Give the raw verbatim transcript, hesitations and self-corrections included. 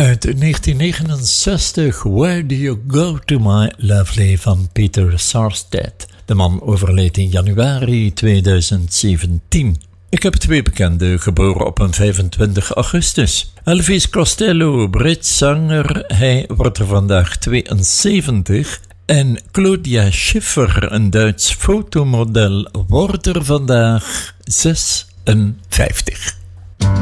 Uit negentien negenenzestig, Where Do You Go To My Lovely van Peter Sarstedt. De man overleed in januari tweeduizend zeventien. Ik heb twee bekenden, geboren op een vijfentwintig augustus. Elvis Costello, Brits zanger, hij wordt er vandaag tweeënzeventig. En Claudia Schiffer, een Duits fotomodel, wordt er vandaag zesenvijftig.